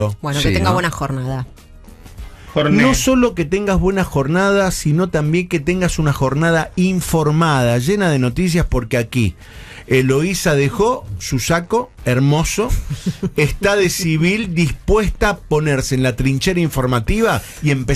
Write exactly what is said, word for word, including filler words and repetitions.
Bueno, Sí, que tenga ¿no? buena jornada. Jorné. No solo que tengas buena jornada, sino también que tengas una jornada informada, llena de noticias, porque aquí Eloísa dejó su saco hermoso, está de civil, dispuesta a ponerse en la trinchera informativa y empezar